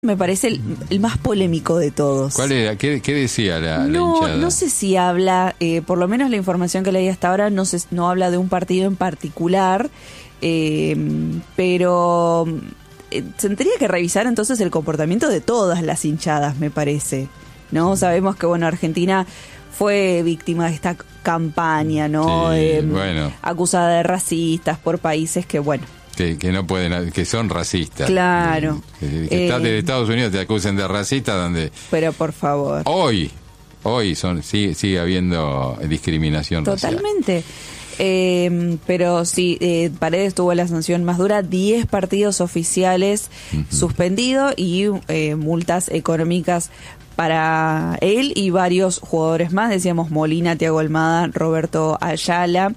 Me parece el más polémico de todos. ¿Cuál era? ¿Qué decía la hinchada? No sé si habla, por lo menos la información que leí hasta ahora no habla de un partido en particular, pero se tendría que revisar entonces el comportamiento de todas las hinchadas, me parece, ¿no? Sabemos que, bueno, Argentina fue víctima de esta campaña, ¿no? Sí, bueno. Acusada de racistas por países que, bueno... Que no pueden, que son racistas. Claro. Desde Estados Unidos te acusan de racista, donde... Pero por favor. Hoy sigue habiendo discriminación totalmente. Pero sí, Paredes tuvo la sanción más dura, 10 partidos oficiales suspendidos y multas económicas para él y varios jugadores más, decíamos Molina, Thiago Almada, Roberto Ayala,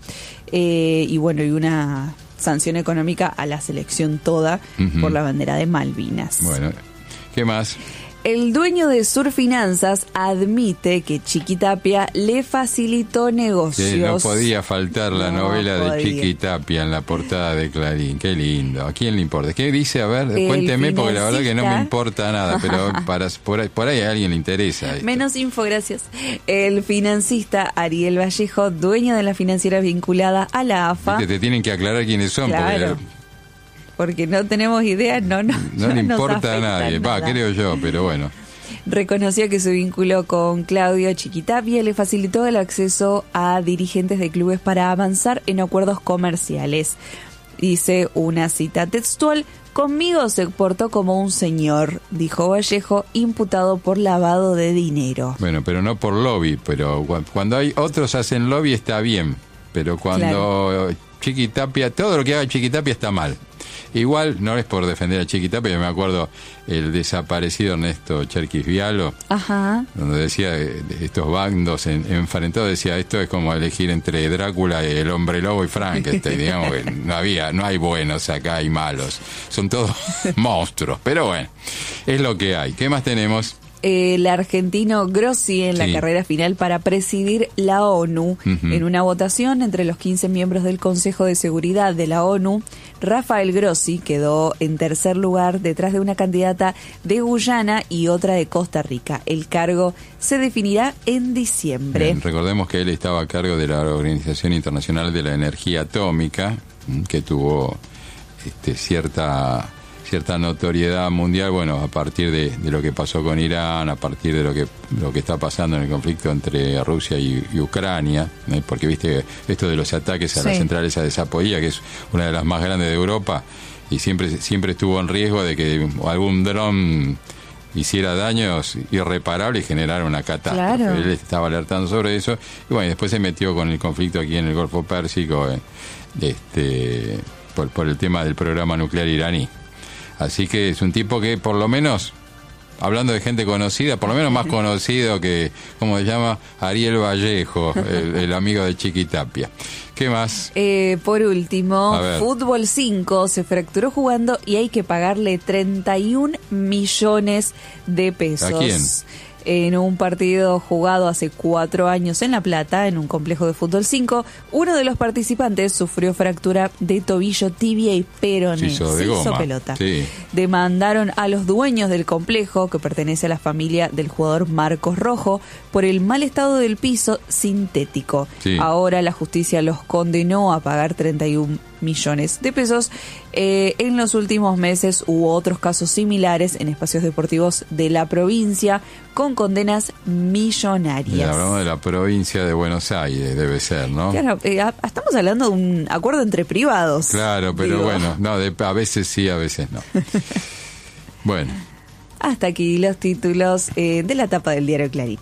y bueno, y una sanción económica a la selección toda por la bandera de Malvinas. Bueno, ¿qué más? El dueño de Surfinanzas admite que Chiqui Tapia le facilitó negocios. Que no podía faltar la novela de Chiqui Tapia en la portada de Clarín. Qué lindo. ¿A quién le importa? ¿Qué dice? A ver, cuénteme, porque la verdad que no me importa nada, pero por ahí a alguien le interesa esto. Menos info, gracias. El financista Ariel Vallejo, dueño de la financiera vinculada a la AFA. Te tienen que aclarar quiénes son, claro. Porque no tenemos idea, no le importa a nadie, creo yo, pero bueno. Reconoció que su vínculo con Claudio Chiqui Tapia le facilitó el acceso a dirigentes de clubes para avanzar en acuerdos comerciales. Dice una cita textual: "Conmigo se portó como un señor", dijo Vallejo, imputado por lavado de dinero. Bueno, pero no por lobby, pero cuando hay otros hacen lobby está bien, pero cuando Chiqui Tapia, todo lo que haga Chiqui Tapia está mal. Igual, no es por defender a Chiqui Tapia, me acuerdo el desaparecido Ernesto Cherkis Vialo, donde decía estos bandos enfrentados, decía, esto es como elegir entre Drácula, el hombre lobo y Frankenstein, digamos que no hay buenos acá, hay malos, son todos monstruos, pero bueno, es lo que hay. ¿Qué más tenemos? El argentino Grossi en la carrera final para presidir la ONU. En una votación entre los 15 miembros del Consejo de Seguridad de la ONU, Rafael Grossi quedó en tercer lugar detrás de una candidata de Guyana y otra de Costa Rica. El cargo se definirá en diciembre. Bien, recordemos que él estaba a cargo de la Organización Internacional de la Energía Atómica, que tuvo cierta notoriedad mundial, bueno, a partir de lo que pasó con Irán, a partir de lo que está pasando en el conflicto entre Rusia y Ucrania, porque viste esto de los ataques a las centrales de Zaporizhia, que es una de las más grandes de Europa, y siempre estuvo en riesgo de que algún dron hiciera daños irreparables y generara una catástrofe. Claro. Él estaba alertando sobre eso, y bueno, después se metió con el conflicto aquí en el Golfo Pérsico, por el tema del programa nuclear iraní. Así que es un tipo que, por lo menos, hablando de gente conocida, por lo menos más conocido que, ¿cómo se llama? Ariel Vallejo, el amigo de Chiqui Tapia. ¿Qué más? Por último, Fútbol 5 se fracturó jugando y hay que pagarle 31 millones de pesos. ¿A quién? En un partido jugado hace 4 años en La Plata, en un complejo de Fútbol 5, uno de los participantes sufrió fractura de tobillo, tibia y peroné. Se hizo pelota. Sí. Demandaron a los dueños del complejo, que pertenece a la familia del jugador Marcos Rojo, por el mal estado del piso sintético. Sí. Ahora la justicia los condenó a pagar 31 millones de pesos. En los últimos meses hubo otros casos similares en espacios deportivos de la provincia con condenas millonarias. Hablamos de la provincia de Buenos Aires, debe ser, ¿no? Claro, estamos hablando de un acuerdo entre privados. Claro, pero bueno, no, a veces sí, a veces no. Bueno. Hasta aquí los títulos de la tapa del diario Clarín.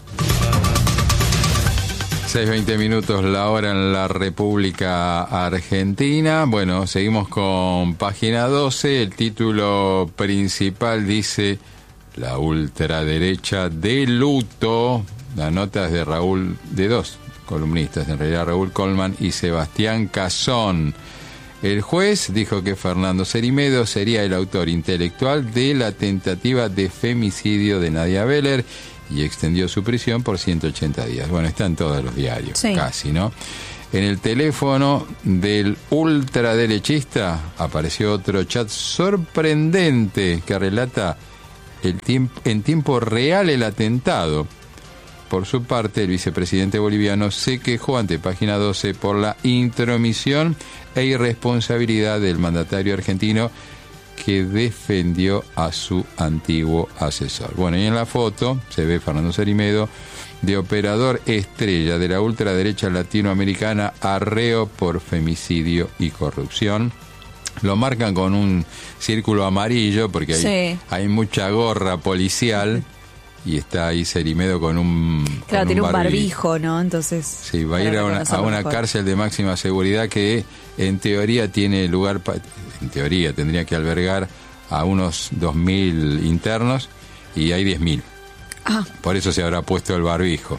6:20 la hora en la República Argentina. Bueno, seguimos con página 12. El título principal dice: la ultraderecha de luto. La nota es de dos columnistas, en realidad Raúl Colman y Sebastián Cazón. El juez dijo que Fernando Cerimedo sería el autor intelectual de la tentativa de femicidio de Nadia Beller y extendió su prisión por 180 días. Bueno, está en todos los diarios, casi, ¿no? En el teléfono del ultraderechista apareció otro chat sorprendente que relata en tiempo real el atentado. Por su parte, el vicepresidente boliviano se quejó ante Página 12 por la intromisión e irresponsabilidad del mandatario argentino que defendió a su antiguo asesor. Bueno, y en la foto se ve Fernando Cermedo de operador estrella de la ultraderecha latinoamericana, arreo por femicidio y corrupción. Lo marcan con un círculo amarillo porque hay mucha gorra policial. Y está ahí Cermedo con un... Claro, tiene un barbijo, ¿no? Entonces... Sí, va a ir a una cárcel de máxima seguridad que en teoría tiene lugar... En teoría tendría que albergar a unos 2.000 internos y hay 10.000. Ah. Por eso se habrá puesto el barbijo.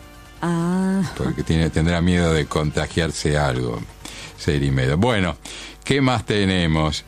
Ah. Porque tendrá miedo de contagiarse algo, Cermedo. Bueno, ¿qué más tenemos?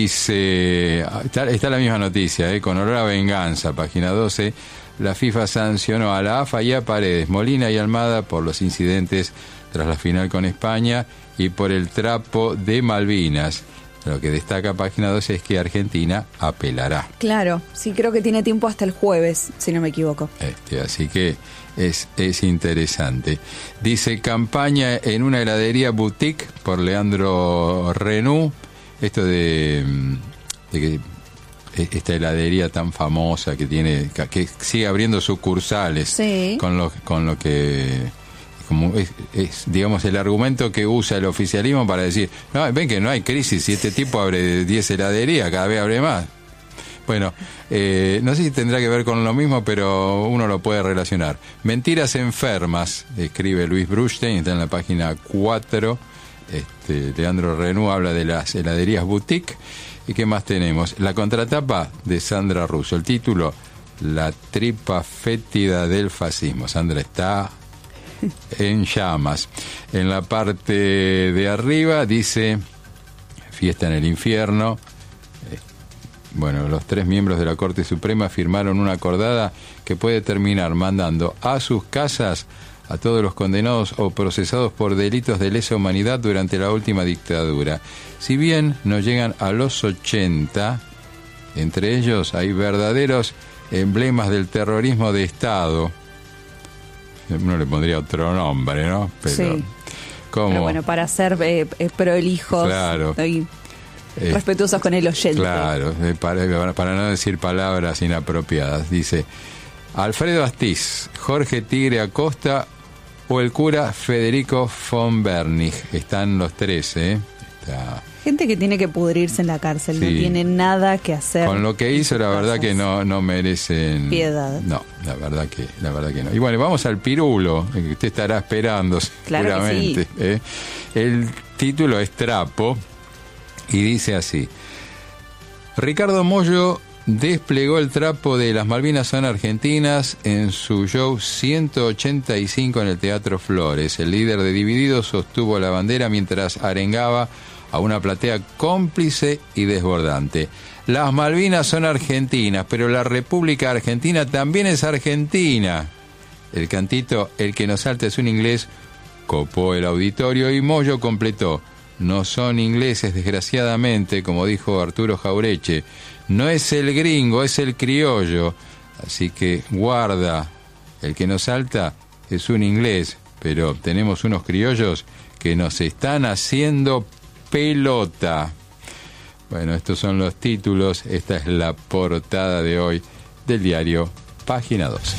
Dice, está la misma noticia, con olor a venganza, Página 12, la FIFA sancionó a la AFA y a Paredes, Molina y Almada por los incidentes tras la final con España y por el trapo de Malvinas. Lo que destaca Página 12 es que Argentina apelará. Claro, sí, creo que tiene tiempo hasta el jueves, si no me equivoco. Así que es interesante. Dice, campaña en una heladería boutique por Leandro Renú. Esto de que esta heladería tan famosa que sigue abriendo sucursales, sí, con lo que como es digamos el argumento que usa el oficialismo para decir, no, ven que no hay crisis, si este tipo abre 10 heladerías, cada vez abre más. Bueno, no sé si tendrá que ver con lo mismo, pero uno lo puede relacionar. Mentiras enfermas, escribe Luis Brustein, está en la página 4. Leandro Renú habla de las heladerías boutique. ¿Y qué más tenemos? La contratapa de Sandra Russo. El título, La tripa fétida del fascismo. Sandra está en llamas. En la parte de arriba dice, fiesta en el infierno. Bueno, los 3 miembros de la Corte Suprema firmaron una acordada que puede terminar mandando a sus casas a todos los condenados o procesados por delitos de lesa humanidad durante la última dictadura. Si bien no llegan a los 80, entre ellos hay verdaderos emblemas del terrorismo de Estado. Uno le pondría otro nombre, ¿no? Pero, sí. Pero bueno, para ser prolijos, claro, y respetuosos con el oyente. Claro, para no decir palabras inapropiadas. Dice, Alfredo Astiz, Jorge Tigre Acosta o el cura Federico von Bernich. Están los 3, Gente que tiene que pudrirse en la cárcel, sí, no tiene nada que hacer. Con lo que hizo, la verdad que no merecen piedad. No, la verdad que no. Y bueno, vamos al pirulo, que usted estará esperando seguramente. Claro, sí. El título es Trapo y dice así: Ricardo Mollo desplegó el trapo de las Malvinas son argentinas en su show 185 en el Teatro Flores. El líder de Divididos sostuvo la bandera mientras arengaba a una platea cómplice y desbordante. Las Malvinas son argentinas, pero la República Argentina también es argentina. El cantito El que nos salta es un inglés copó el auditorio y Mollo completó: no son ingleses, desgraciadamente, como dijo Arturo Jaureche. No es el gringo, es el criollo. Así que guarda, el que nos salta es un inglés, pero tenemos unos criollos que nos están haciendo pelota. Bueno, estos son los títulos. Esta es la portada de hoy del diario Página 12.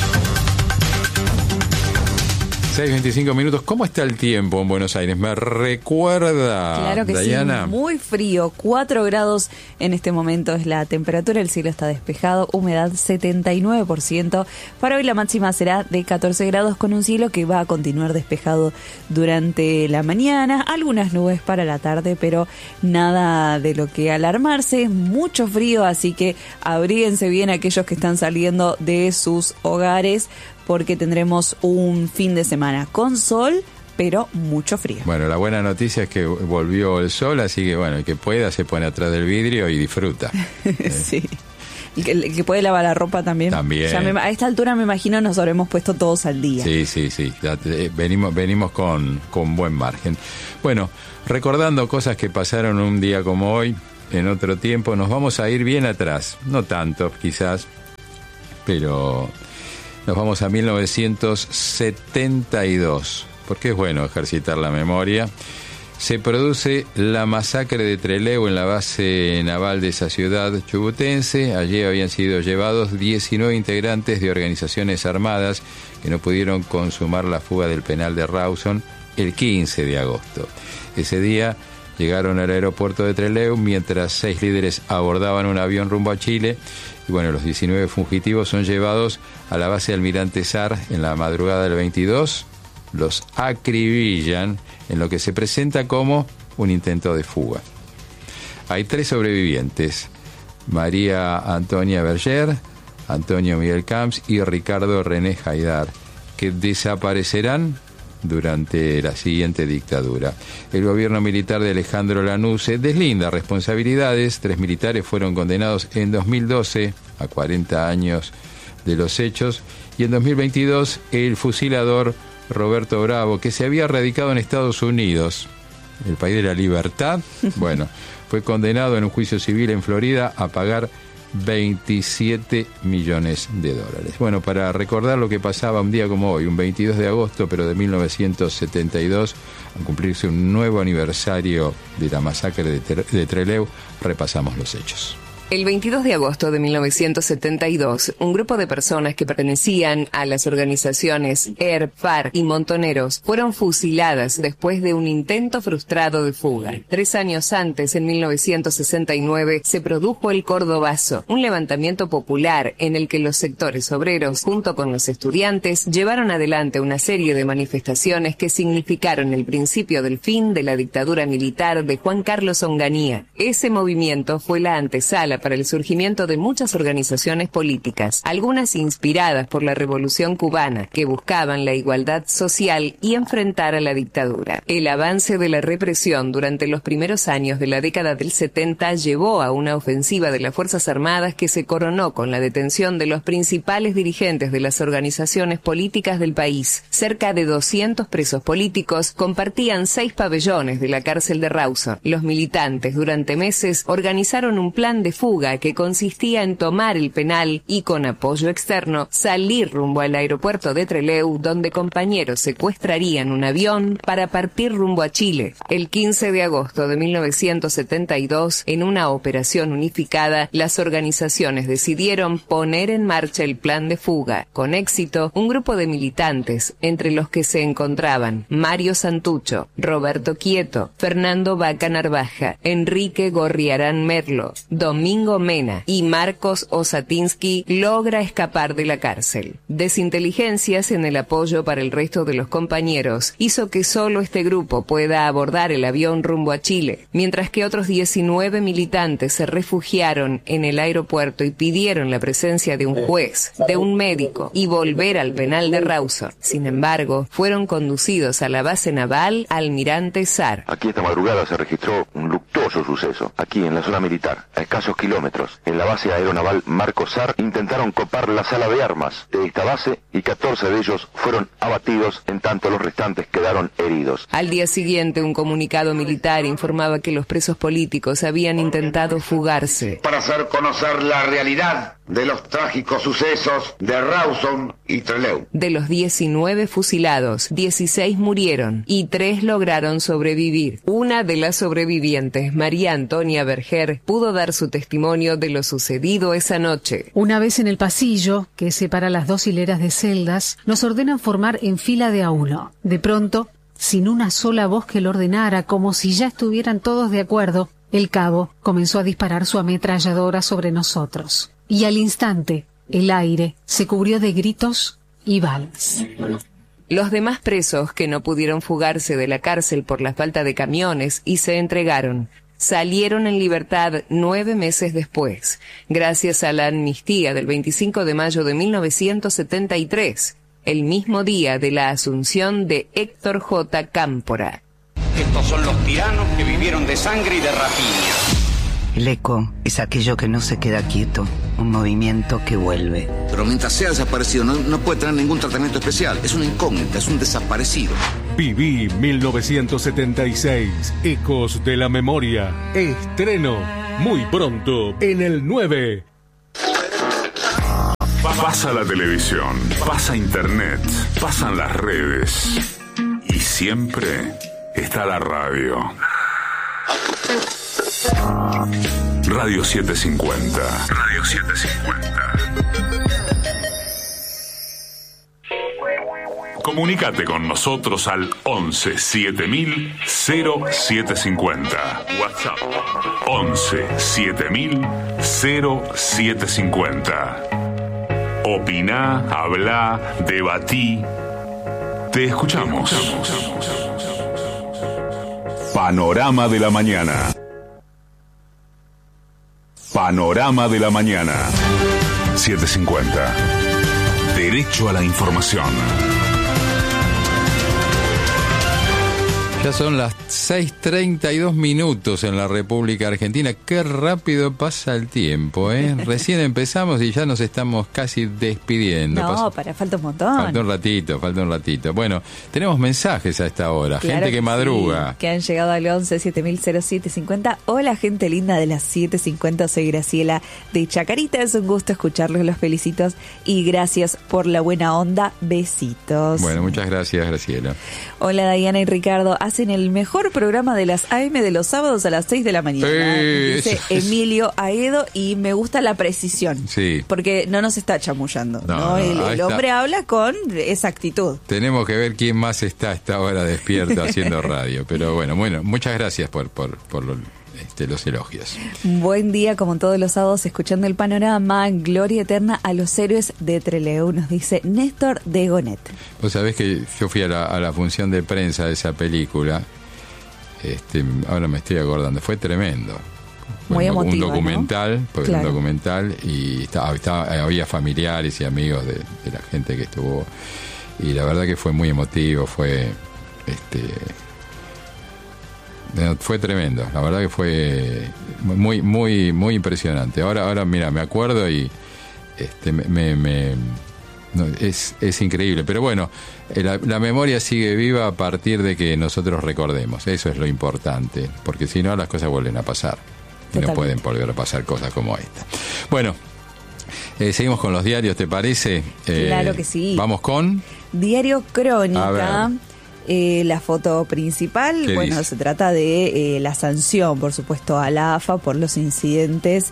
6:25 minutos. ¿Cómo está el tiempo en Buenos Aires? ¿Me recuerda, claro que Diana? Sí, muy frío, 4 grados en este momento es la temperatura, el cielo está despejado, humedad 79%. Para hoy la máxima será de 14 grados con un cielo que va a continuar despejado durante la mañana, algunas nubes para la tarde, pero nada de lo que alarmarse, mucho frío, así que abríguense bien aquellos que están saliendo de sus hogares, porque tendremos un fin de semana con sol, pero mucho frío. Bueno, la buena noticia es que volvió el sol, así que bueno, el que pueda se pone atrás del vidrio y disfruta. Sí. Y el que puede lavar la ropa también. También. Ya a esta altura me imagino nos habremos puesto todos al día. Sí. Ya venimos con buen margen. Bueno, recordando cosas que pasaron un día como hoy, en otro tiempo, nos vamos a ir bien atrás. No tanto, quizás. pero nos vamos a 1972, porque es bueno ejercitar la memoria. Se produce la masacre de Trelew en la base naval de esa ciudad chubutense. Allí habían sido llevados 19 integrantes de organizaciones armadas que no pudieron consumar la fuga del penal de Rawson el 15 de agosto. Ese día llegaron al aeropuerto de Trelew mientras 6 líderes abordaban un avión rumbo a Chile. Y bueno, los 19 fugitivos son llevados a la base Almirante Sar en la madrugada del 22. Los acribillan en lo que se presenta como un intento de fuga. Hay 3 sobrevivientes: María Antonia Berger, Antonio Miguel Camps y Ricardo René Haidar, que desaparecerán durante la siguiente dictadura. El gobierno militar de Alejandro Lanusse deslinda responsabilidades. 3 militares fueron condenados en 2012 a 40 años de los hechos, y en 2022 el fusilador Roberto Bravo, que se había radicado en Estados Unidos, el país de la libertad, bueno, fue condenado en un juicio civil en Florida a pagar 27 millones de dólares. Bueno, para recordar lo que pasaba un día como hoy, un 22 de agosto, pero de 1972, al cumplirse un nuevo aniversario de la masacre de Trelew, repasamos los hechos. El 22 de agosto de 1972, un grupo de personas que pertenecían a las organizaciones ERP, FARC y Montoneros fueron fusiladas después de un intento frustrado de fuga. 3 años antes, en 1969, se produjo el Cordobazo, un levantamiento popular en el que los sectores obreros, junto con los estudiantes, llevaron adelante una serie de manifestaciones que significaron el principio del fin de la dictadura militar de Juan Carlos Onganía. Ese movimiento fue la antesala para el surgimiento de muchas organizaciones políticas, algunas inspiradas por la Revolución Cubana, que buscaban la igualdad social y enfrentar a la dictadura. El avance de la represión durante los primeros años de la década del 70 llevó a una ofensiva de las Fuerzas Armadas que se coronó con la detención de los principales dirigentes de las organizaciones políticas del país. Cerca de 200 presos políticos compartían 6 pabellones de la cárcel de Rawson. Los militantes durante meses organizaron un plan de fuga que consistía en tomar el penal y, con apoyo externo, salir rumbo al aeropuerto de Trelew, donde compañeros secuestrarían un avión para partir rumbo a Chile. El 15 de agosto de 1972, en una operación unificada, las organizaciones decidieron poner en marcha el plan de fuga. Con éxito, un grupo de militantes, entre los que se encontraban Mario Santucho, Roberto Quieto, Fernando Vaca Narvaja, Enrique Gorriarán Merlo, Domingo Mena y Marcos Osatinsky, logra escapar de la cárcel. Desinteligencias en el apoyo para el resto de los compañeros hizo que solo este grupo pueda abordar el avión rumbo a Chile, mientras que otros 19 militantes se refugiaron en el aeropuerto y pidieron la presencia de un juez, de un médico y volver al penal de Rawson. Sin embargo, fueron conducidos a la base naval Almirante Sar. Aquí esta madrugada se registró un luctuoso suceso. Aquí en la zona militar, a escasos kilómetros, en la base aeronaval Marco Sar, intentaron copar la sala de armas de esta base y 14 de ellos fueron abatidos, en tanto los restantes quedaron heridos. Al día siguiente, un comunicado militar informaba que los presos políticos habían intentado fugarse. Para hacer conocer la realidad de los trágicos sucesos de Rawson y Trelew. De los 19 fusilados, 16 murieron y 3 lograron sobrevivir. Una de las sobrevivientes, María Antonia Berger, pudo dar su testimonio de lo sucedido esa noche. Una vez en el pasillo, que separa las 2 hileras de celdas, nos ordenan formar en fila de a 1. De pronto, sin una sola voz que lo ordenara, como si ya estuvieran todos de acuerdo, el cabo comenzó a disparar su ametralladora sobre nosotros. Y al instante, el aire se cubrió de gritos y balas. Los demás presos, que no pudieron fugarse de la cárcel por la falta de camiones y se entregaron, salieron en libertad 9 meses después, gracias a la amnistía del 25 de mayo de 1973, el mismo día de la asunción de Héctor J. Cámpora. Estos son los tiranos que vivieron de sangre y de rapiña. El eco es aquello que no se queda quieto, un movimiento que vuelve. Pero mientras sea desaparecido no puede tener ningún tratamiento especial. Es una incógnita, es un desaparecido. Viví 1976, Ecos de la Memoria. Estreno muy pronto en el 9. Pasa la televisión, pasa internet, pasan las redes y siempre está la radio. Radio 750. Radio 750. Comunicate con nosotros al 11 7000 0750. WhatsApp 11 7000 0750. Opiná, hablá, debatí. Te escuchamos. Panorama de la mañana. Panorama de la mañana. 750. Derecho a la información. Ya son las 6:32 minutos en la República Argentina. Qué rápido pasa el tiempo, ¿eh? Recién empezamos y ya nos estamos casi despidiendo. No, falta un montón. Falta un ratito. Bueno, tenemos mensajes a esta hora. Claro, gente que madruga. Sí, que han llegado al 11 7000 0750. Hola, gente linda de las 750. Soy Graciela de Chacarita. Es un gusto escucharlos, los felicitos y gracias por la buena onda. Besitos. Bueno, muchas gracias, Graciela. Hola, Diana y Ricardo. Hacen el mejor programa de las AM de los sábados a las 6 de la mañana. Dice Emilio Aedo, y me gusta la precisión. Sí. Porque no nos está chamullando. No, el hombre habla con exactitud. Tenemos que ver quién más está a esta hora despierto haciendo radio. Pero bueno, muchas gracias por los elogios. Buen día, como todos los sábados, escuchando el panorama. Gloria eterna a los héroes de Trelew, nos dice Néstor de Gonet. Vos sabés que yo fui a la función de prensa de esa película. Ahora me estoy acordando, fue tremendo. Muy emotivo, un documental, ¿no? Claro. Un documental, y había familiares y amigos de la gente que estuvo, y la verdad que fue muy emotivo, fue tremendo, la verdad que fue muy muy muy impresionante. Ahora mira, me acuerdo y es increíble, pero bueno, la memoria sigue viva a partir de que nosotros recordemos. Eso es lo importante, porque si no las cosas vuelven a pasar. Y no pueden volver a pasar cosas como esta. Bueno, seguimos con los diarios, ¿te parece? Claro que sí. Vamos con Diario Crónica. La foto principal, bueno, se trata de la sanción, por supuesto, a la AFA por los incidentes.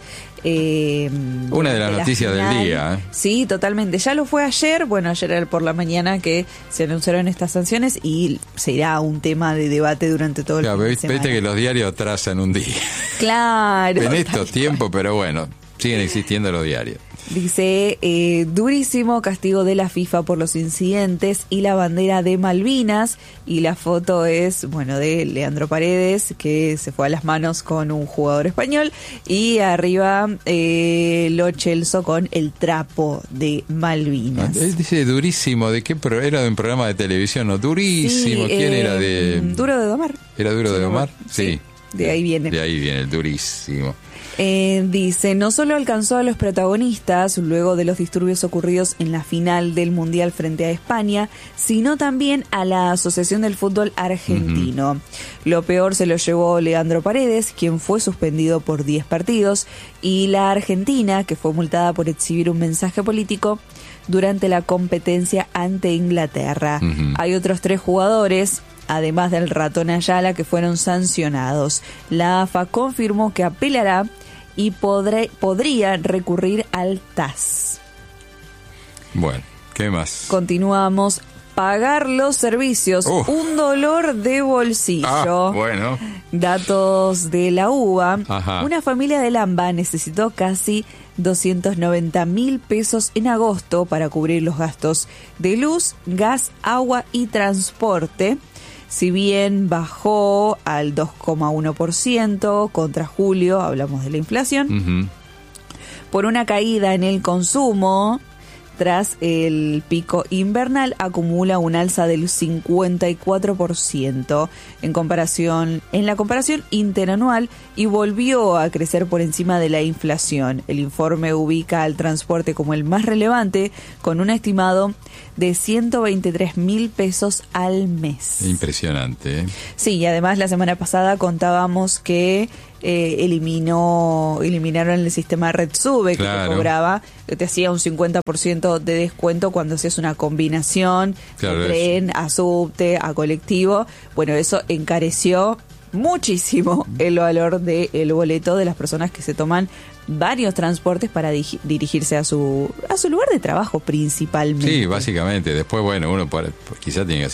Una de las noticias del día. Sí, totalmente. Ya lo fue ayer, ayer por la mañana que se anunciaron estas sanciones y será un tema de debate durante todo el fin de semana. Viste que los diarios trazan un día. Claro. En estos tiempos, pero bueno, siguen existiendo los diarios. Dice, durísimo castigo de la FIFA por los incidentes y la bandera de Malvinas, y la foto es, de Leandro Paredes, que se fue a las manos con un jugador español, y arriba Lo Celso con el trapo de Malvinas. Dice durísimo, ¿de qué era de un programa de televisión? ¿No? Durísimo, sí, ¿quién era? Duro de Domar. ¿Era Duro de Domar? Sí. De ahí viene. De ahí viene el durísimo. Dice, no solo alcanzó a los protagonistas luego de los disturbios ocurridos en la final del Mundial frente a España, sino también a la Asociación del Fútbol Argentino. Uh-huh. Lo peor se lo llevó Leandro Paredes, quien fue suspendido por 10 partidos, y la Argentina, que fue multada por exhibir un mensaje político durante la competencia ante Inglaterra. Uh-huh. Hay otros 3 jugadores, además del Ratón Ayala, que fueron sancionados. La AFA confirmó que apelará y podría recurrir al TAS. Bueno, ¿qué más? Continuamos. Pagar los servicios, un dolor de bolsillo. Bueno. Datos de la UBA. Ajá. Una familia de Lamba necesitó casi 290.000 pesos en agosto para cubrir los gastos de luz, gas, agua y transporte. Si bien bajó al 2,1% contra julio, hablamos de la inflación, uh-huh, por una caída en el consumo tras el pico invernal, acumula un alza del 54% en la comparación interanual, y volvió a crecer por encima de la inflación. El informe ubica al transporte como el más relevante, con un estimado de 123.000 pesos al mes. Impresionante, ¿eh? Sí, y además la semana pasada contábamos que eliminaron el sistema RedSube, que te cobraba, que te hacía un 50% de descuento cuando hacías una combinación de tren a subte, a colectivo. Bueno, eso encareció muchísimo el valor del boleto de las personas que se toman varios transportes para dirigirse a su lugar de trabajo principalmente. Sí, básicamente. Después, bueno, uno quizás tiene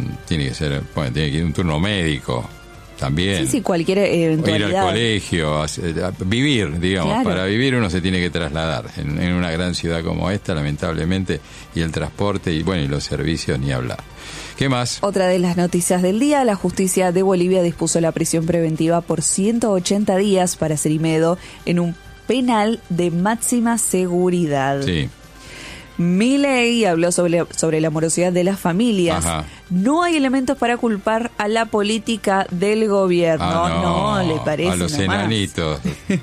que ir a un turno médico también. Sí, cualquier eventualidad. Ir al colegio, vivir, digamos. Claro. Para vivir uno se tiene que trasladar en una gran ciudad como esta, lamentablemente, y el transporte y los servicios ni hablar. ¿Qué más? Otra de las noticias del día, la justicia de Bolivia dispuso la prisión preventiva por 180 días para Cerimedo en un penal de máxima seguridad. Sí. Milei habló sobre la morosidad de las familias. Ajá. No hay elementos para culpar a la política del gobierno. No, le parece. A los enanitos.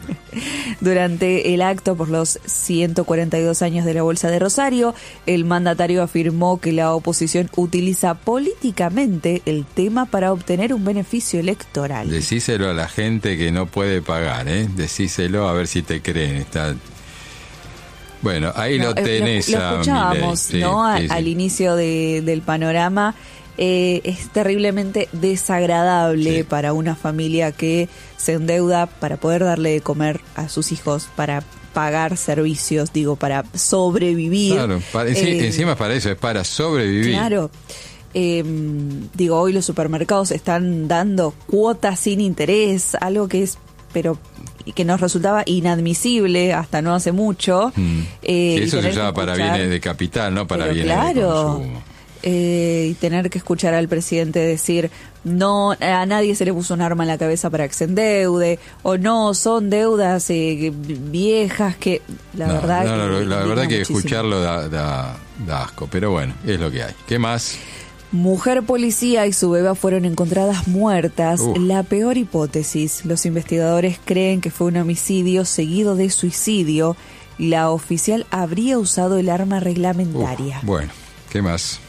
Durante el acto por los 142 años de la Bolsa de Rosario, el mandatario afirmó que la oposición utiliza políticamente el tema para obtener un beneficio electoral. Decíselo a la gente que no puede pagar, Decíselo a ver si te creen. Bueno, ahí lo tenés. Lo escuchábamos, Milei. Al inicio del panorama. Es terriblemente desagradable para una familia que se endeuda para poder darle de comer a sus hijos, para pagar servicios, para sobrevivir. Claro, encima es para eso, es para sobrevivir. Claro. Hoy los supermercados están dando cuotas sin interés, algo que que nos resultaba inadmisible hasta no hace mucho. Eso se usaba para bienes de capital, no para bienes de consumo. Y tener que escuchar al presidente decir no, a nadie se le puso un arma en la cabeza para que se endeude, o no, son deudas viejas que la verdad que escucharlo da asco, pero bueno, es lo que hay. ¿Qué más? Mujer policía y su beba fueron encontradas muertas. La peor hipótesis. Los investigadores creen que fue un homicidio seguido de suicidio. La oficial habría usado el arma reglamentaria. Bueno, ¿qué más?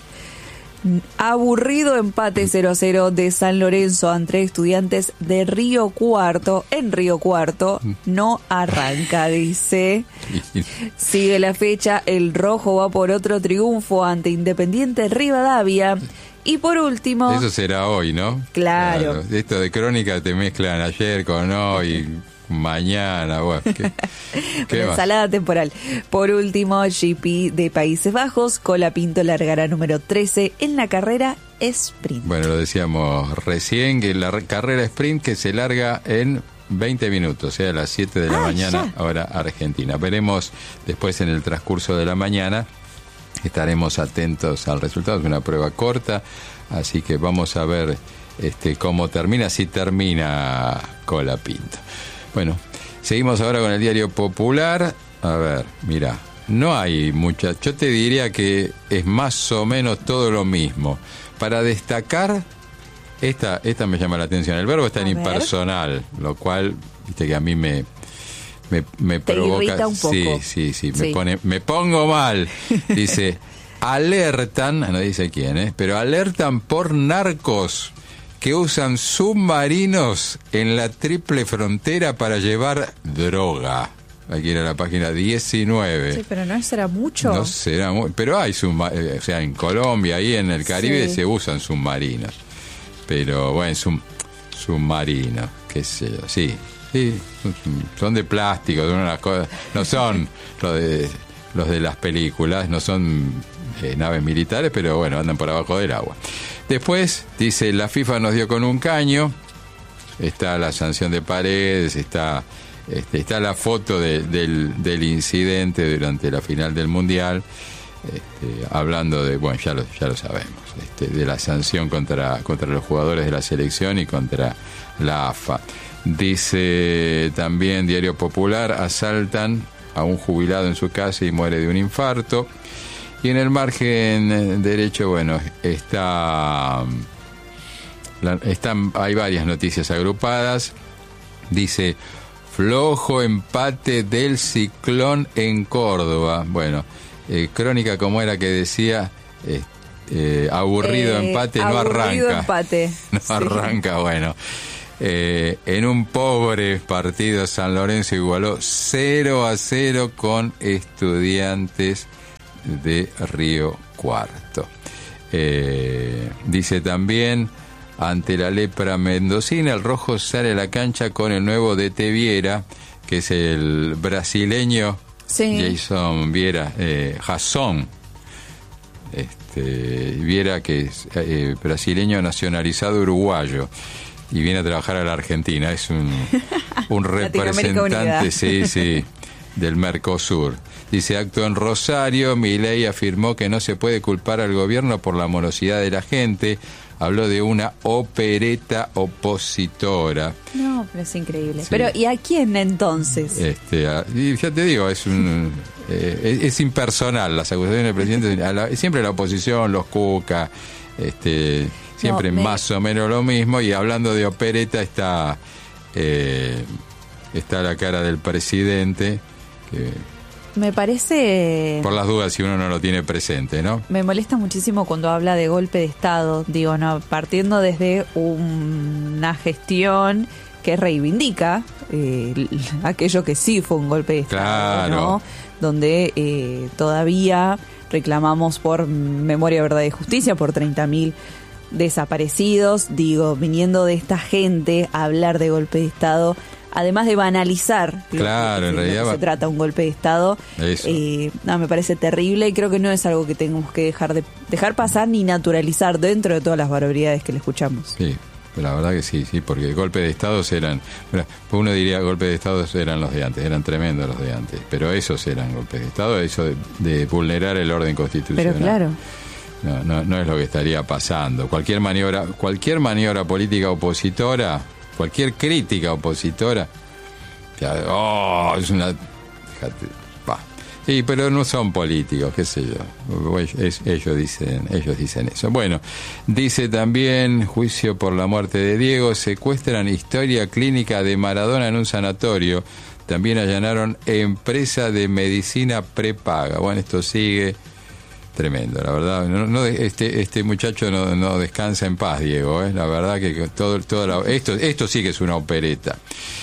Aburrido empate 0-0 de San Lorenzo ante Estudiantes de Río Cuarto. En Río Cuarto no arranca, dice. Sigue la fecha, el rojo va por otro triunfo ante Independiente Rivadavia. Y por último... Eso será hoy, ¿no? Claro. Esto de crónica te mezclan ayer con hoy... Mañana, bueno, ¿qué ensalada temporal. Por último, GP de Países Bajos, Colapinto largará número 13 en la carrera sprint. Bueno, lo decíamos recién, que la carrera sprint que se larga en 20 minutos, o sea, a las 7 de la mañana, hora argentina. Veremos después en el transcurso de la mañana, estaremos atentos al resultado. Es una prueba corta, así que vamos a ver cómo termina, si termina Colapinto. Bueno, seguimos ahora con el Diario Popular. A ver, mira, no hay mucha. Yo te diría que es más o menos todo lo mismo. Para destacar, esta me llama la atención. El verbo está en impersonal, lo cual, viste que a mí me provoca. Irrita un poco. Sí. Me pongo mal. Dice, alertan, no dice quién, pero alertan por narcos que usan submarinos en la triple frontera para llevar droga. Aquí era la página 19. Sí, pero no será mucho. No será mucho, pero hay o sea, en Colombia, ahí en el Caribe se usan submarinos. Pero bueno, submarinos, qué sé yo, sí, son de plástico, son unas cosas, no son los de las películas, no son naves militares, pero bueno, andan por abajo del agua. Después, dice, la FIFA nos dio con un caño, está la sanción de Paredes, está la foto del incidente durante la final del Mundial, hablando de, bueno, ya lo sabemos, de la sanción contra los jugadores de la selección y contra la AFA. Dice también Diario Popular, asaltan a un jubilado en su casa y muere de un infarto. Y en el margen derecho, bueno, hay varias noticias agrupadas. Dice, flojo empate del Ciclón en Córdoba. Bueno, crónica como era que decía, aburrido empate, no arranca. Aburrido empate. No arranca, bueno. En un pobre partido, San Lorenzo igualó 0-0 con Estudiantes de Río Cuarto. Dice también, ante la lepra mendocina, el rojo sale a la cancha con el nuevo DT Viera, que es el brasileño Jason Viera, Jason Viera, que es brasileño nacionalizado uruguayo y viene a trabajar a la Argentina. Es un representante del Mercosur. Dice, acto en Rosario, Milei afirmó que no se puede culpar al gobierno por la morosidad de la gente. Habló de una opereta opositora. No, pero es increíble. Sí. Pero, ¿y a quién entonces? Y ya te digo, es impersonal las acusaciones del presidente. Siempre la oposición, los cuca, siempre más o menos lo mismo. Y hablando de opereta está la cara del presidente, que me parece... Por las dudas, si uno no lo tiene presente, ¿no? Me molesta muchísimo cuando habla de golpe de Estado. Digo, no, partiendo desde una gestión que reivindica aquello que sí fue un golpe de Estado, claro, ¿no? Donde todavía reclamamos por memoria, verdad y justicia, por 30.000 desaparecidos. Digo, viniendo de esta gente a hablar de golpe de Estado, además de banalizar, claro, en realidad se trata un golpe de Estado, me parece terrible, y creo que no es algo que tengamos que dejar pasar ni naturalizar dentro de todas las barbaridades que le escuchamos. Sí, la verdad que sí, porque golpes de Estado eran, uno diría golpes de Estado eran los de antes, eran tremendos los de antes, pero esos eran golpes de Estado, eso de vulnerar el orden constitucional. Pero claro. No es lo que estaría pasando. Cualquier maniobra política opositora, cualquier crítica opositora, es una... Sí, pero no son políticos, qué sé yo. Ellos dicen eso. Bueno, dice también, juicio por la muerte de Diego, secuestran historia clínica de Maradona en un sanatorio. También allanaron empresa de medicina prepaga. Bueno, esto sigue tremendo, la verdad. Este muchacho no descansa en paz, Diego, La verdad que esto sí que es una opereta.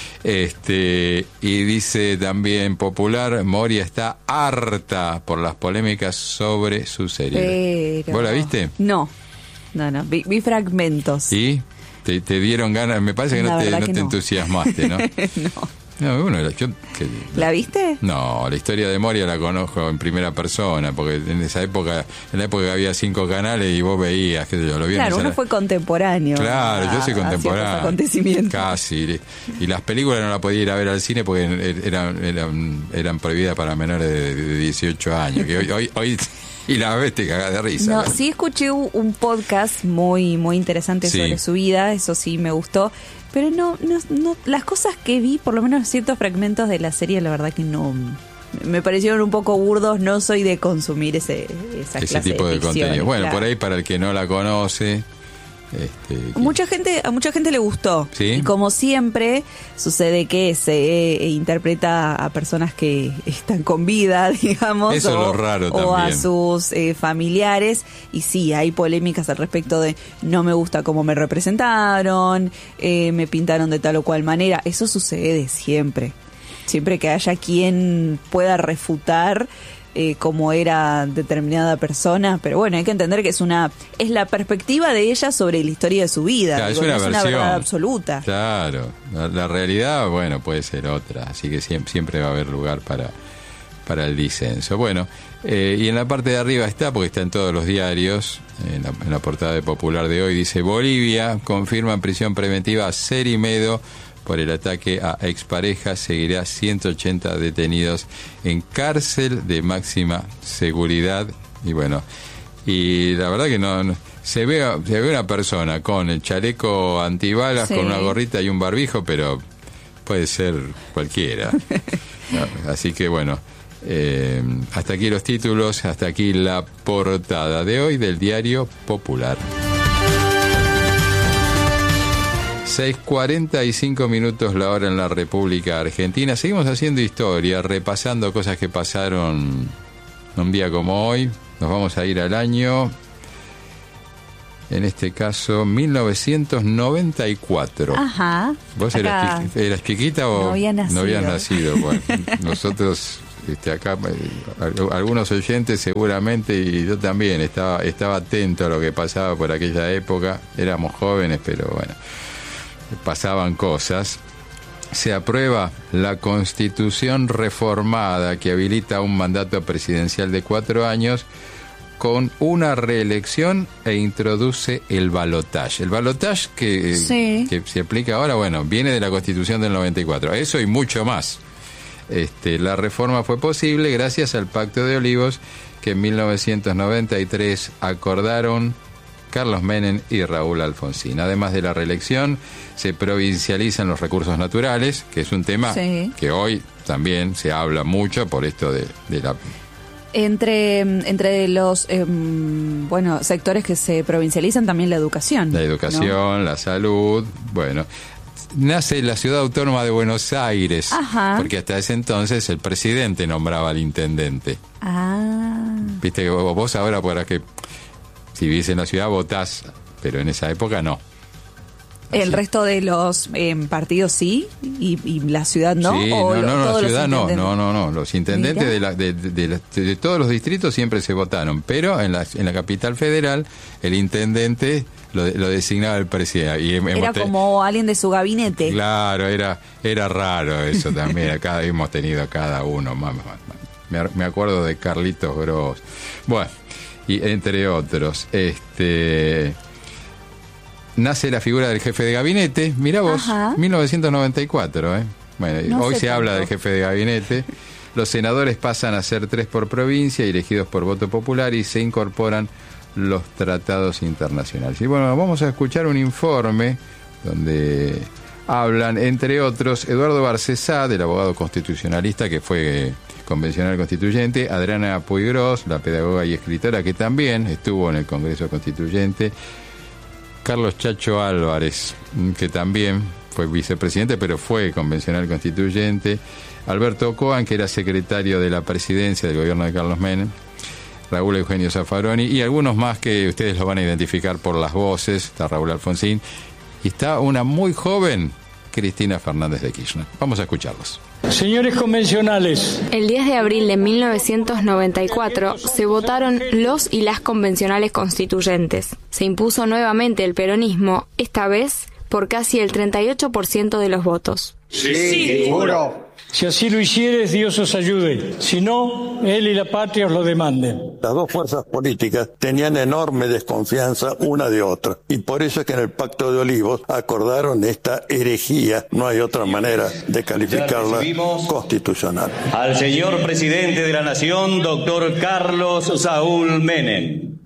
Y dice también Popular, Moria está harta por las polémicas sobre su serie. ¿Vos la viste? No, vi fragmentos. ¿Y? ¿Te dieron ganas? Me parece que no te entusiasmaste, ¿no? No. No, bueno, ¿La viste? No, la historia de Moria la conozco en primera persona, porque en la época había 5 canales y vos veías, qué sé yo, lo vi. Claro, uno fue contemporáneo. Claro, yo soy contemporáneo. Acontecimientos. Casi. Y las películas no las podía ir a ver al cine porque eran prohibidas para menores de 18 años. Que hoy y la vez te cagás de risa. No, sí escuché un podcast muy, muy interesante sobre su vida, eso sí me gustó. Pero no, las cosas que vi, por lo menos ciertos fragmentos de la serie, la verdad que no, me parecieron un poco burdos. No soy de consumir ese tipo de contenido. Bueno, claro. Por ahí, para el que no la conoce, a mucha gente le gustó. ¿Sí? Y como siempre sucede que se interpreta a personas que están con vida, digamos, eso es lo raro también, o a sus familiares, y sí, hay polémicas al respecto de no me gusta cómo me representaron, me pintaron de tal o cual manera. Eso sucede siempre que haya quien pueda refutar cómo era determinada persona, pero bueno, hay que entender que es la perspectiva de ella sobre la historia de su vida. Claro, es una verdad absoluta. Claro, la realidad, bueno, puede ser otra, así que siempre va a haber lugar para el disenso. Bueno, y en la parte de arriba está, porque está en todos los diarios, en la portada de Popular de hoy, dice: Bolivia confirma prisión preventiva a Cerimedo por el ataque a exparejas, seguirá 180 detenidos en cárcel de máxima seguridad. Y bueno, y la verdad que no se ve una persona con el chaleco antibalas, con una gorrita y un barbijo, pero puede ser cualquiera. Así que bueno, hasta aquí los títulos, hasta aquí la portada de hoy del diario Popular. 6:45 la hora en la República Argentina. Seguimos haciendo historia, repasando cosas que pasaron un día como hoy. Nos vamos a ir al año en este caso 1994. Ajá. ¿Vos eras chiquita o no habías nacido? Bueno, nosotros acá, algunos oyentes seguramente, y yo también, estaba atento a lo que pasaba por aquella época. Éramos jóvenes, pero bueno, pasaban cosas. Se aprueba la Constitución reformada que habilita un mandato presidencial de 4 años con una reelección e introduce el balotaje. El balotaje que se aplica ahora, bueno, viene de la Constitución del 94. Eso y mucho más. La reforma fue posible gracias al Pacto de Olivos que en 1993 acordaron Carlos Menem y Raúl Alfonsín. Además de la reelección, se provincializan los recursos naturales, que es un tema que hoy también se habla mucho por esto de la... Entre los sectores que se provincializan, también la educación. La educación, ¿no? La salud, bueno... Nace la Ciudad Autónoma de Buenos Aires, porque hasta ese entonces el presidente nombraba al intendente. Viste que vos ahora podrás que, si vivís en la ciudad, votás, pero en esa época no. ¿El resto de los partidos sí? ¿Y la ciudad no? Sí, la ciudad no. Los intendentes de todos los distritos siempre se votaron, pero en la capital federal el intendente lo designaba el presidente. Y era como alguien de su gabinete. Claro, era raro eso también. Acá hemos tenido cada uno. Me acuerdo de Carlitos Gross. Bueno, y entre otros, nace la figura del jefe de gabinete. Mirá vos, 1994, Bueno, hoy se habla del jefe de gabinete. Los senadores pasan a ser 3 por provincia, elegidos por voto popular, y se incorporan los tratados internacionales. Y bueno, vamos a escuchar un informe donde hablan, entre otros, Eduardo Barcesá, del abogado constitucionalista que fue convencional constituyente, Adriana Puigros, la pedagoga y escritora que también estuvo en el Congreso Constituyente, Carlos Chacho Álvarez, que también fue vicepresidente, pero fue convencional constituyente, Alberto Coan, que era secretario de la presidencia del gobierno de Carlos Menem, Raúl Eugenio Zaffaroni, y algunos más que ustedes lo van a identificar por las voces. Está Raúl Alfonsín, y está una muy joven Cristina Fernández de Kirchner. Vamos a escucharlos. Señores convencionales. El 10 de abril de 1994 se votaron los y las convencionales constituyentes. Se impuso nuevamente el peronismo, esta vez por casi el 38% de los votos. Sí, seguro. Si así lo hicieres, Dios os ayude. Si no, Él y la patria os lo demanden. Las dos fuerzas políticas tenían enorme desconfianza una de otra. Y por eso es que en el Pacto de Olivos acordaron esta herejía. No hay otra manera de calificarla constitucional. Al señor presidente de la Nación, doctor Carlos Saúl Menem.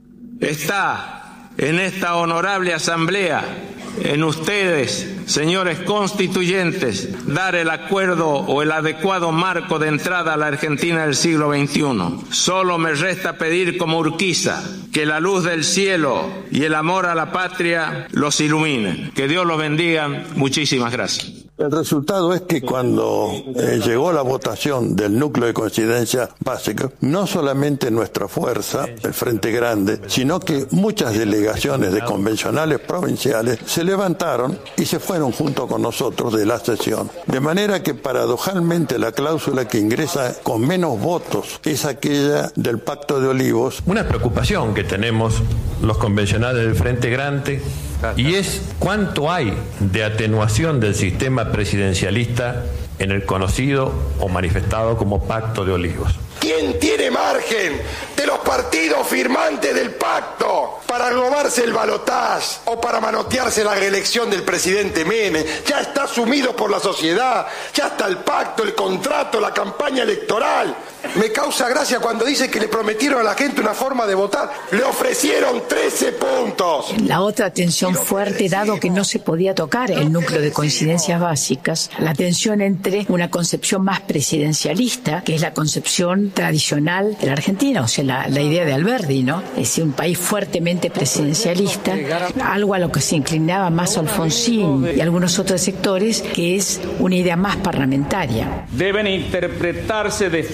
Está en esta honorable asamblea, en ustedes, señores constituyentes, dar el acuerdo o el adecuado marco de entrada a la Argentina del siglo XXI. Solo me resta pedir como Urquiza que la luz del cielo y el amor a la patria los iluminen. Que Dios los bendiga. Muchísimas gracias. El resultado es que cuando llegó la votación del núcleo de coincidencia básica, no solamente nuestra fuerza, el Frente Grande, sino que muchas delegaciones de convencionales provinciales se levantaron y se fueron junto con nosotros de la sesión. De manera que paradojalmente la cláusula que ingresa con menos votos es aquella del Pacto de Olivos. Una preocupación que tenemos los convencionales del Frente Grande, y es cuánto hay de atenuación del sistema presidencialista en el conocido o manifestado como Pacto de Olivos. ¿Quién tiene margen de los partidos firmantes del pacto para robarse el balotaje o para manotearse la reelección del presidente Menem? Ya está asumido por la sociedad, ya está el pacto, el contrato, la campaña electoral. Me causa gracia cuando dice que le prometieron a la gente una forma de votar. Le ofrecieron 13 puntos. La otra tensión fuerte, dado que no se podía tocar el núcleo de coincidencias básicas, la tensión entre una concepción más presidencialista, que es la concepción tradicional de la Argentina, o sea, la idea de Alberdi, ¿no? Es decir, un país fuertemente presidencialista, algo a lo que se inclinaba más Alfonsín y algunos otros sectores, que es una idea más parlamentaria. Deben interpretarse de forma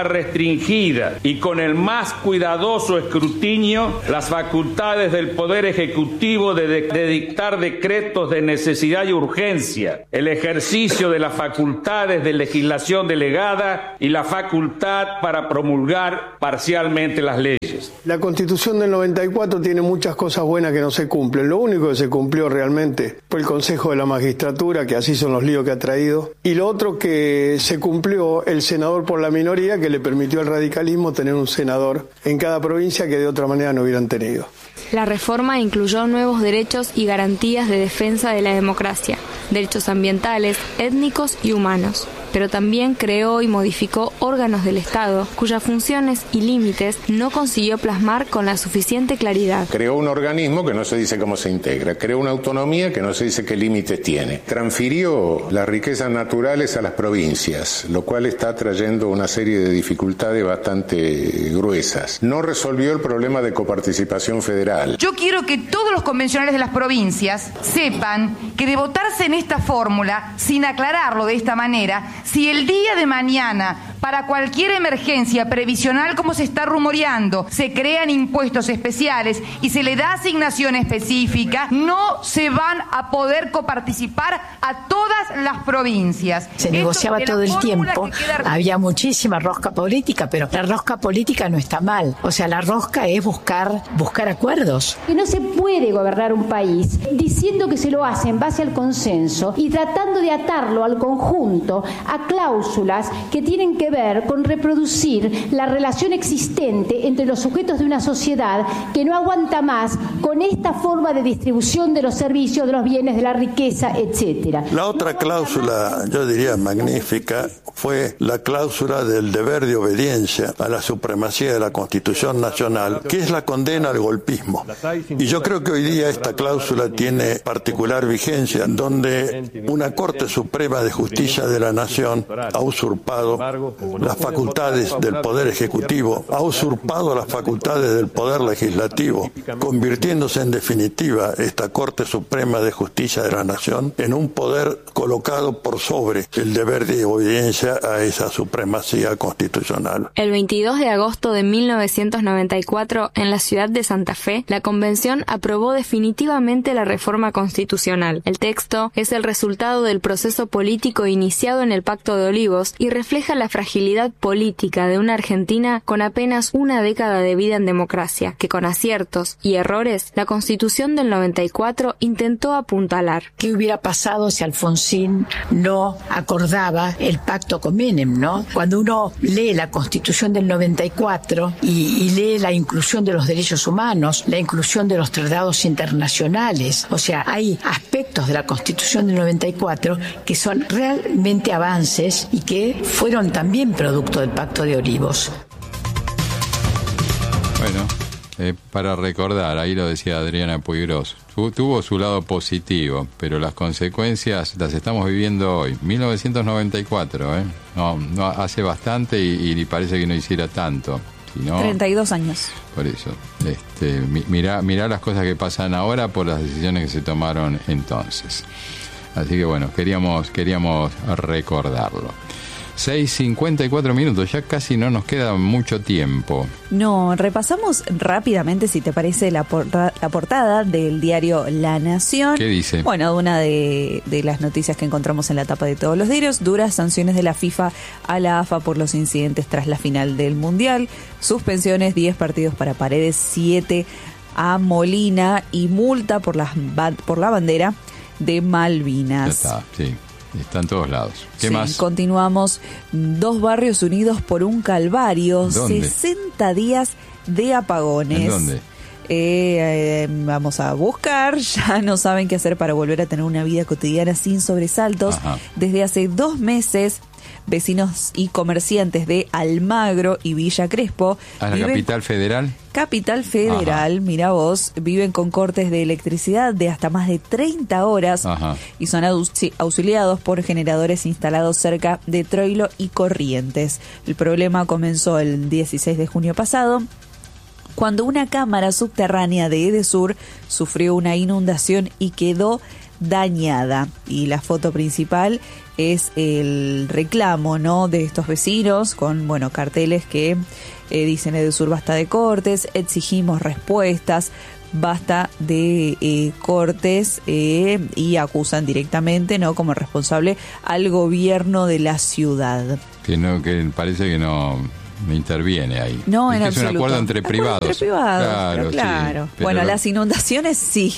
restringida y con el más cuidadoso escrutinio las facultades del Poder Ejecutivo de dictar decretos de necesidad y urgencia, el ejercicio de las facultades de legislación delegada y la facultad para promulgar parcialmente las leyes. La Constitución del 94 tiene muchas cosas buenas que no se cumplen. Lo único que se cumplió realmente fue el Consejo de la Magistratura, que así son los líos que ha traído, y lo otro que se cumplió el senador por la minoría, que le permitió al radicalismo tener un senador en cada provincia que de otra manera no hubieran tenido. La reforma incluyó nuevos derechos y garantías de defensa de la democracia, derechos ambientales, étnicos y humanos, pero también creó y modificó órganos del Estado cuyas funciones y límites no consiguió plasmar con la suficiente claridad. Creó un organismo que no se dice cómo se integra, creó una autonomía que no se dice qué límites tiene, transfirió las riquezas naturales a las provincias, lo cual está trayendo una serie de dificultades bastante gruesas. No resolvió el problema de coparticipación federal. Yo quiero que todos los convencionales de las provincias sepan que de votarse en esta fórmula, sin aclararlo de esta manera, si el día de mañana, para cualquier emergencia previsional como se está rumoreando, se crean impuestos especiales y se le da asignación específica, no se van a poder coparticipar a todas las provincias. Se negociaba todo el tiempo, había muchísima rosca política, pero la rosca política no está mal. O sea, la rosca es buscar acuerdos. Que no se puede gobernar un país diciendo que se lo hace en base al consenso y tratando de atarlo al conjunto a cláusulas que tienen que ver con reproducir la relación existente entre los sujetos de una sociedad que no aguanta más con esta forma de distribución de los servicios, de los bienes, de la riqueza, etcétera. La otra cláusula, yo diría magnífica, fue la cláusula del deber de obediencia a la supremacía de la Constitución Nacional, que es la condena al golpismo. Y yo creo que hoy día esta cláusula tiene particular vigencia, donde una Corte Suprema de Justicia de la Nación ha usurpado las facultades del Poder Ejecutivo, ha usurpado las facultades del Poder Legislativo, convirtiéndose en definitiva esta Corte Suprema de Justicia de la Nación en un poder colocado por sobre el deber de obediencia a esa supremacía constitucional. El 22 de agosto de 1994, en la ciudad de Santa Fe, la Convención aprobó definitivamente la reforma constitucional. El texto es el resultado del proceso político iniciado en el Pacto de Olivos y refleja la fragilidad política de una Argentina con apenas una década de vida en democracia, que con aciertos y errores la Constitución del 94 intentó apuntalar. ¿Qué hubiera pasado si Alfonsín no acordaba el pacto con Menem, no? Cuando uno lee la Constitución del 94 y lee la inclusión de los derechos humanos, la inclusión de los tratados internacionales, o sea, hay aspectos de la Constitución del 94 que son realmente avances y que fueron también producto del Pacto de Olivos. Bueno, para recordar, ahí lo decía Adriana Puigros, tuvo su lado positivo, pero las consecuencias las estamos viviendo hoy. 1994, no hace bastante y parece que no hiciera tanto. Sino, 32 años. Por eso, mirá las cosas que pasan ahora por las decisiones que se tomaron entonces. Así que bueno, queríamos recordarlo. 6:54 minutos, ya casi no nos queda mucho tiempo. No, repasamos rápidamente, si te parece, la portada del diario La Nación. ¿Qué dice? Bueno, una de las noticias que encontramos en la tapa de todos los diarios: duras sanciones de la FIFA a la AFA por los incidentes tras la final del Mundial, suspensiones 10 partidos para Paredes, 7 a Molina y multa por la bandera de Malvinas. Ya está, sí. Está en todos lados. ¿Qué más? Continuamos. 2 barrios unidos por un calvario. ¿Dónde? 60 días de apagones. ¿En dónde? Vamos a buscar. Ya no saben qué hacer para volver a tener una vida cotidiana sin sobresaltos. Ajá. Desde hace 2 meses, vecinos y comerciantes de Almagro y Villa Crespo. ¿A la capital federal? Capital Federal, ajá, mira vos, viven con cortes de electricidad de hasta más de 30 horas, ajá, y son auxiliados por generadores instalados cerca de Troilo y Corrientes. El problema comenzó el 16 de junio pasado, cuando una cámara subterránea de Edesur sufrió una inundación y quedó dañada. Y la foto principal es el reclamo, ¿no?, de estos vecinos con, bueno, carteles que dicen Edesur basta de cortes, exigimos respuestas, basta de cortes, y acusan directamente, ¿no?, como responsable al gobierno de la ciudad. Que parece que no interviene ahí. No, en es absoluto. Un acuerdo entre privados. Claro. Sí, bueno, las inundaciones sí.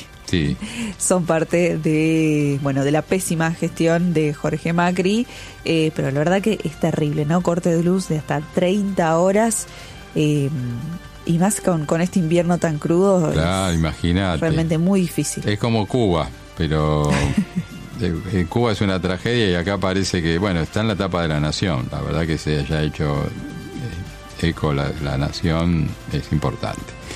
Son parte de la pésima gestión de Jorge Macri, pero la verdad que es terrible, ¿no? Corte de luz de hasta 30 horas, y más con este invierno tan crudo. Claro, imagínate. Realmente muy difícil. Es como Cuba, pero Cuba es una tragedia y acá parece que, bueno, está en la tapa de La Nación. La verdad que se haya hecho eco la Nación es importante.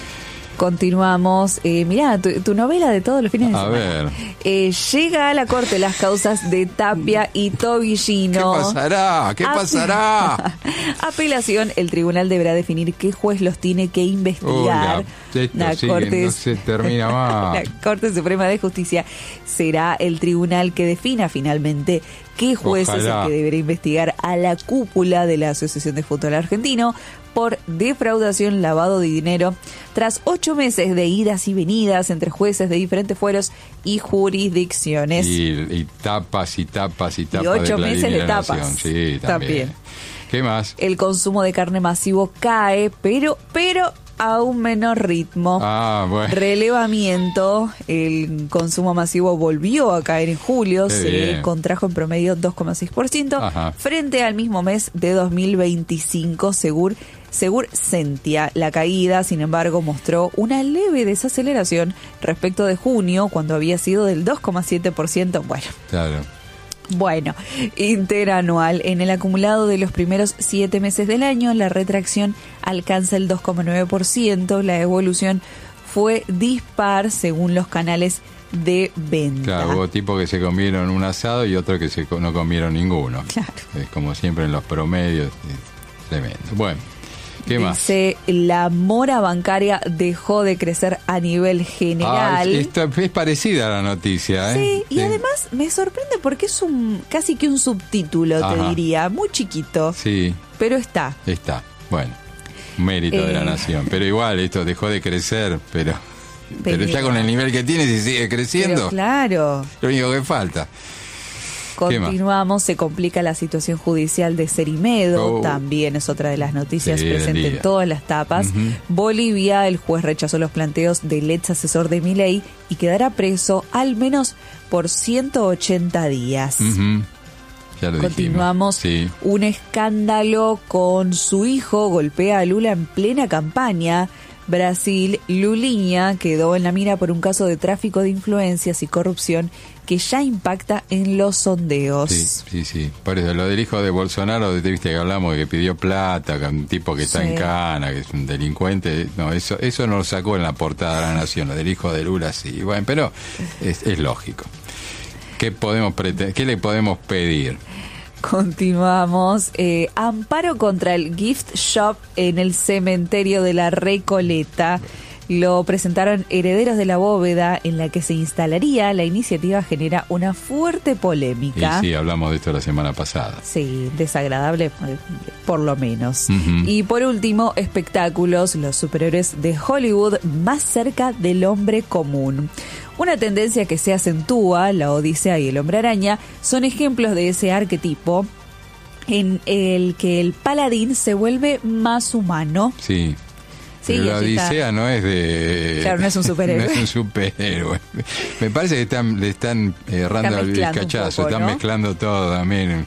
Continuamos. Mirá, tu novela de todos los fines de semana. A ver. Llega a la corte las causas de Tapia y Tobillino. ¿Qué pasará? Apelación. El tribunal deberá definir qué juez los tiene que investigar. La Corte no se termina más. La Corte Suprema de Justicia será el tribunal que defina finalmente qué juez es el que deberá investigar a la cúpula de la Asociación de Fútbol Argentino por defraudación, lavado de dinero, tras 8 meses de idas y venidas entre jueces de diferentes fueros y jurisdicciones. Y tapas. Y 8 meses de tapas. Sí, también. ¿Qué más? El consumo de carne masivo cae, pero a un menor ritmo. Bueno. Relevamiento. El consumo masivo volvió a caer en julio. Se contrajo en promedio 2,6% frente al mismo mes de 2025, según Sentia. La caída, sin embargo, mostró una leve desaceleración respecto de junio, cuando había sido del 2,7%. Bueno, interanual. En el acumulado de los primeros 7 meses del año, la retracción alcanza el 2,9%. La evolución fue dispar según los canales de venta. Claro, hubo tipos que se comieron un asado y otros que no comieron ninguno. Claro. Es como siempre en los promedios. Tremendo. Bueno. ¿Qué más? Dice, la mora bancaria dejó de crecer a nivel general. Esta es parecida a la noticia, ¿eh? Sí, y además me sorprende porque es casi que un subtítulo, te diría, muy chiquito. Sí. Pero está. Bueno, mérito de la nación. Pero igual, esto dejó de crecer, pero ya con el nivel que tiene, si sigue creciendo. Pero claro. Lo único que falta. Continuamos, se complica la situación judicial de Cerimedo, también es otra de las noticias presentes en todas las tapas. Bolivia, el juez rechazó los planteos del ex asesor de Milei y quedará preso al menos por 180 días. Ya lo Continuamos, un escándalo con su hijo, golpea a Lula en plena campaña. Brasil, Lulinha quedó en la mira por un caso de tráfico de influencias y corrupción que ya impacta en los sondeos. Sí. Por eso, lo del hijo de Bolsonaro, viste que hablamos de que pidió plata, que un tipo que está en cana, que es un delincuente. No, eso no lo sacó en la portada de La Nación. Lo del hijo de Lula, sí. Bueno, pero es lógico. ¿Qué le podemos pedir? Continuamos. Amparo contra el gift shop en el cementerio de la Recoleta. Lo presentaron herederos de la bóveda en la que se instalaría. La iniciativa genera una fuerte polémica. Y sí, hablamos de esto la semana pasada. Sí, desagradable por lo menos. Y por último, espectáculos. Los superhéroes de Hollywood más cerca del hombre común. Una tendencia que se acentúa, la Odisea y el Hombre Araña, son ejemplos de ese arquetipo en el que el paladín se vuelve más humano. Sí. Pero la Odisea no es de... Claro, no es un superhéroe. No es un superhéroe. Me parece que le están errando al vizcachazo, están mezclando todo también.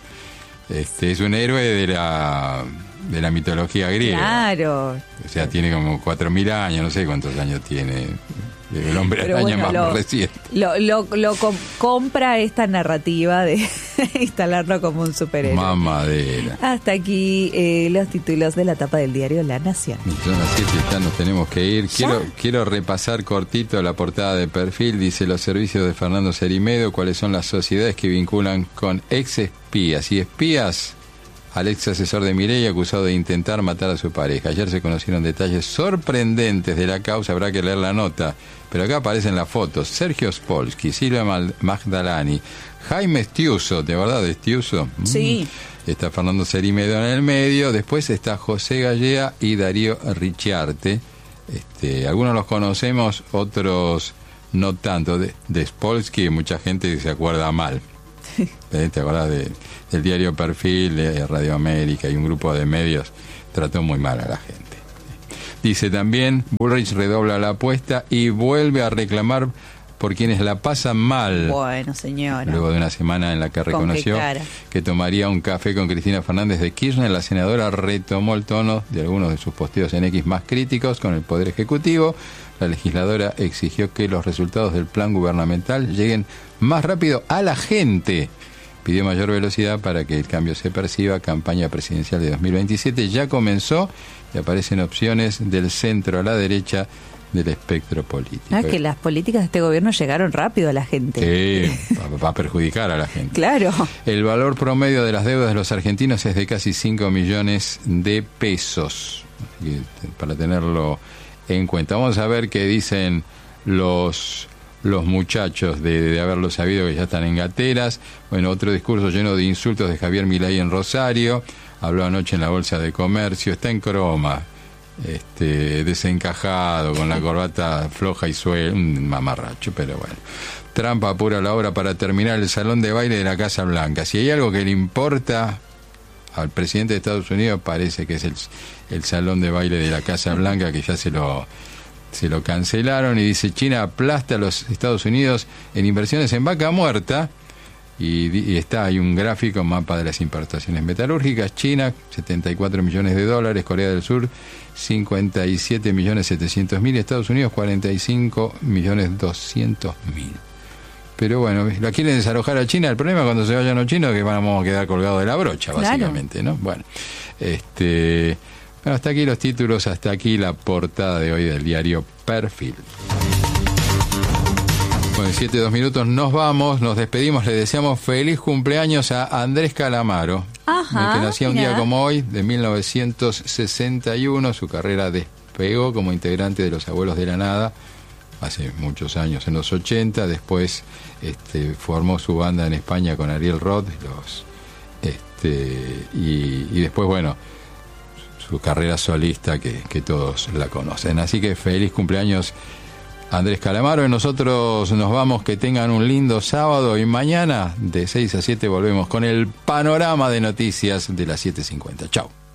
Es un héroe de la mitología griega. Claro. O sea, tiene como 4.000 años, no sé cuántos años tiene. El Hombre Araña más reciente. Lo compra esta narrativa de instalarlo como un superhéroe. Mamadera. Hasta aquí los títulos de la tapa del diario La Nación. Son las 7, ya nos tenemos que ir. Quiero repasar cortito la portada de perfil. Dice: los servicios de Fernando Cerimedo, cuáles son las sociedades que vinculan con ex espías y espías al ex asesor de Milei acusado de intentar matar a su pareja. Ayer se conocieron detalles sorprendentes de la causa, habrá que leer la nota, pero acá aparecen las fotos. Sergio Spolsky, Silvia Magdalani, Jaime Estiuso, ¿de verdad Estiuso? Sí. Está Fernando Cerimedo en el medio, después está José Gallea y Darío Ricciarte. Algunos los conocemos, otros no tanto. De Spolsky mucha gente se acuerda mal. ¿Te acuerdas del diario Perfil, de Radio América y un grupo de medios? Trató muy mal a la gente. Dice también, Bullrich redobla la apuesta y vuelve a reclamar por quienes la pasan mal. Bueno, señora. Luego de una semana en la que reconoció que tomaría un café con Cristina Fernández de Kirchner, la senadora retomó el tono de algunos de sus posteos en X más críticos con el Poder Ejecutivo. La legisladora exigió que los resultados del plan gubernamental lleguen más rápido a la gente. Pidió mayor velocidad para que el cambio se perciba. Campaña presidencial de 2027 ya comenzó y aparecen opciones del centro a la derecha del espectro político. Es que las políticas de este gobierno llegaron rápido a la gente. Sí, va a perjudicar a la gente. Claro. El valor promedio de las deudas de los argentinos es de casi 5 millones de pesos. Para tenerlo en cuenta. Vamos a ver qué dicen los muchachos de haberlo sabido, que ya están en gateras. Bueno, otro discurso lleno de insultos de Javier Milei en Rosario. Habló anoche en la Bolsa de Comercio. Está en croma. Desencajado, con la corbata floja y suelta, un mamarracho, pero bueno. Trump apura la hora para terminar el salón de baile de la Casa Blanca. Si hay algo que le importa al presidente de Estados Unidos, parece que es el salón de baile de la Casa Blanca, que ya se lo cancelaron. Y dice, China aplasta a los Estados Unidos en inversiones en vaca muerta. Y hay un gráfico, mapa de las importaciones metalúrgicas. China, 74 millones de dólares. Corea del Sur, 57 millones 700 mil. Estados Unidos, 45 millones 200 mil. Pero bueno, la quieren desalojar a China. El problema cuando se vayan los chinos es que vamos a quedar colgados de la brocha, básicamente, ¿no? Bueno, hasta aquí los títulos, hasta aquí la portada de hoy del diario Perfil. Bueno, 7:02 minutos, nos vamos, nos despedimos, le deseamos feliz cumpleaños a Andrés Calamaro, que nacía un día como hoy, de 1961, su carrera despegó como integrante de Los Abuelos de la Nada, hace muchos años, en los 80, después formó su banda en España con Ariel Roth, y después, bueno, su carrera solista que todos la conocen. Así que feliz cumpleaños Andrés Calamaro. Y nosotros nos vamos, que tengan un lindo sábado, y mañana de 6 a 7 volvemos con el panorama de noticias de las 7:50. Chau.